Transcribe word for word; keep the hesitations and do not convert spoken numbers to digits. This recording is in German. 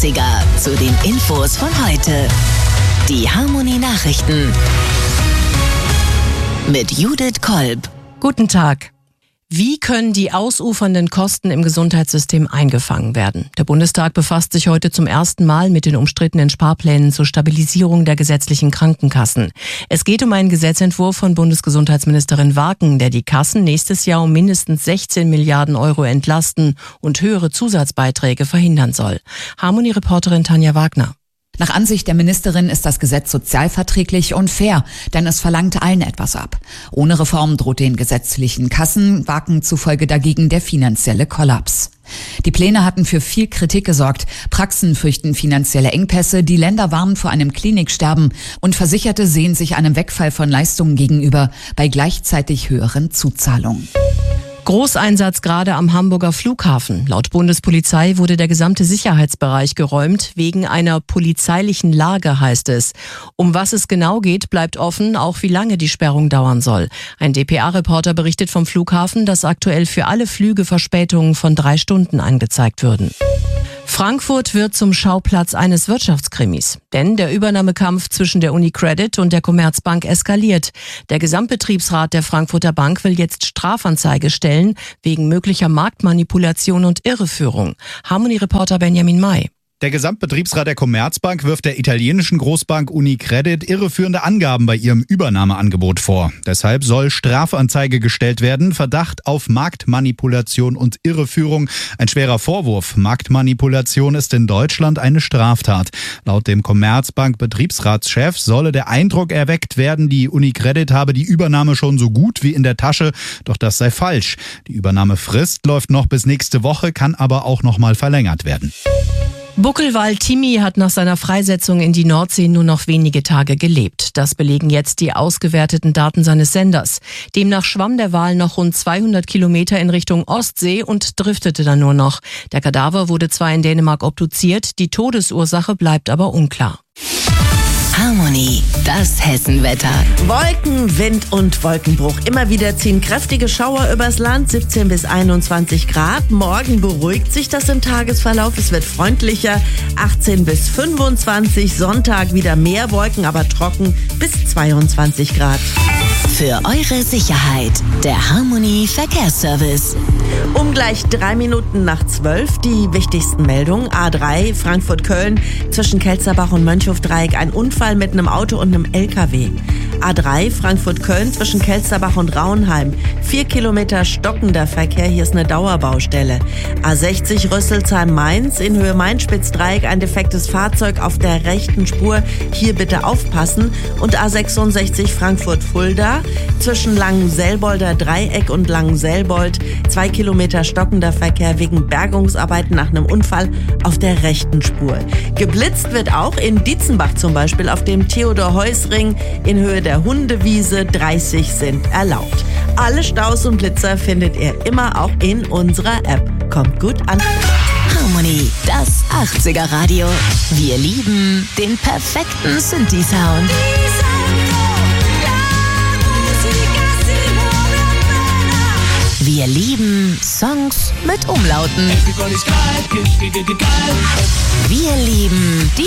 achtziger zu den Infos von heute. Die Harmony Nachrichten mit Judith Kolb. Guten Tag. Wie können die ausufernden Kosten im Gesundheitssystem eingefangen werden? Der Bundestag befasst sich heute zum ersten Mal mit den umstrittenen Sparplänen zur Stabilisierung der gesetzlichen Krankenkassen. Es geht um einen Gesetzentwurf von Bundesgesundheitsministerin Waken, der die Kassen nächstes Jahr um mindestens sechzehn Milliarden Euro entlasten und höhere Zusatzbeiträge verhindern soll. Harmony-Reporterin Tanja Wagner. Nach Ansicht der Ministerin ist das Gesetz sozialverträglich und fair, denn es verlangt allen etwas ab. Ohne Reform droht den gesetzlichen Kassen Waken zufolge dagegen der finanzielle Kollaps. Die Pläne hatten für viel Kritik gesorgt. Praxen fürchten finanzielle Engpässe, die Länder warnen vor einem Kliniksterben und Versicherte sehen sich einem Wegfall von Leistungen gegenüber bei gleichzeitig höheren Zuzahlungen. Großeinsatz gerade am Hamburger Flughafen. Laut Bundespolizei wurde der gesamte Sicherheitsbereich geräumt. Wegen einer polizeilichen Lage, heißt es. Um was es genau geht, bleibt offen, auch wie lange die Sperrung dauern soll. Ein D P A-Reporter berichtet vom Flughafen, dass aktuell für alle Flüge Verspätungen von drei Stunden angezeigt würden. Frankfurt wird zum Schauplatz eines Wirtschaftskrimis, denn der Übernahmekampf zwischen der UniCredit und der Commerzbank eskaliert. Der Gesamtbetriebsrat der Frankfurter Bank will jetzt Strafanzeige stellen wegen möglicher Marktmanipulation und Irreführung. Harmony-Reporter Benjamin May. Der Gesamtbetriebsrat der Commerzbank wirft der italienischen Großbank UniCredit irreführende Angaben bei ihrem Übernahmeangebot vor. Deshalb soll Strafanzeige gestellt werden, Verdacht auf Marktmanipulation und Irreführung. Ein schwerer Vorwurf. Marktmanipulation ist in Deutschland eine Straftat. Laut dem Commerzbank-Betriebsratschef solle der Eindruck erweckt werden, die UniCredit habe die Übernahme schon so gut wie in der Tasche. Doch das sei falsch. Die Übernahmefrist läuft noch bis nächste Woche, kann aber auch noch mal verlängert werden. Buckelwal Timmy hat nach seiner Freisetzung in die Nordsee nur noch wenige Tage gelebt. Das belegen jetzt die ausgewerteten Daten seines Senders. Demnach schwamm der Wal noch rund zweihundert Kilometer in Richtung Ostsee und driftete dann nur noch. Der Kadaver wurde zwar in Dänemark obduziert, die Todesursache bleibt aber unklar. Harmony, das Hessenwetter. Wolken, Wind und Wolkenbruch. Immer wieder ziehen kräftige Schauer übers Land, siebzehn bis einundzwanzig Grad. Morgen beruhigt sich das im Tagesverlauf. Es wird freundlicher, achtzehn bis fünfundzwanzig. Sonntag wieder mehr Wolken, aber trocken, bis zweiundzwanzig Grad. Für eure Sicherheit, der Harmony Verkehrsservice. Um gleich drei Minuten nach zwölf die wichtigsten Meldungen. A drei Frankfurt-Köln zwischen Kelzerbach und Mönchhofdreieck ein Unfall mit einem Auto und einem L K W. A drei Frankfurt-Köln zwischen Kelzerbach und Raunheim. Vier Kilometer stockender Verkehr, hier ist eine Dauerbaustelle. A sechzig Rüsselsheim-Mainz in Höhe Main-Spitz-Dreieck ein defektes Fahrzeug auf der rechten Spur. Hier bitte aufpassen. Und A sechsundsechzig Frankfurt-Fulda zwischen Langenselbolder Dreieck und Langenselbold. Zwei Kilometer stockender Verkehr wegen Bergungsarbeiten nach einem Unfall auf der rechten Spur. Geblitzt wird auch in Dietzenbach zum Beispiel auf dem Theodor-Heuss-Ring in Höhe der Hundewiese. dreißig sind erlaubt. Alle Staus und Blitzer findet ihr immer auch in unserer App. Kommt gut an. Harmony, das achtziger Radio. Wir lieben den perfekten Synthi-Sound. Wir lieben Songs mit Umlauten. Wir lieben die